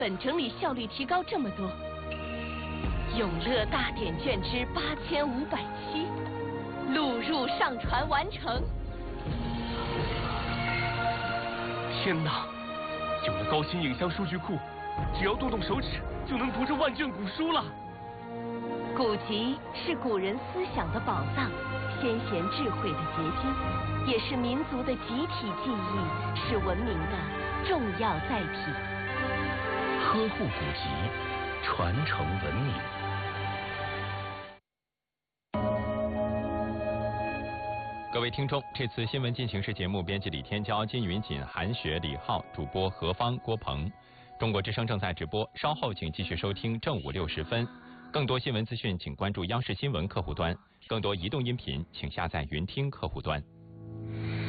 本整理效率提高这么多。永乐大典卷之8507，录入上传完成。 天哪！有了高新影像数据库，只要动动手指就能读着万卷古书了。 古籍是古人思想的宝藏，先贤智慧的结晶，也是民族的集体记忆，是文明的重要载体。 呵护古籍，传承文明。 各位听众，这次新闻进行时节目编辑李天骄、金云锦、韩雪、李浩，主播何方、郭鹏。中国之声正在直播，稍后请继续收听正午6时分。更多新闻资讯，请关注央视新闻客户端；更多移动音频，请下载云听客户端。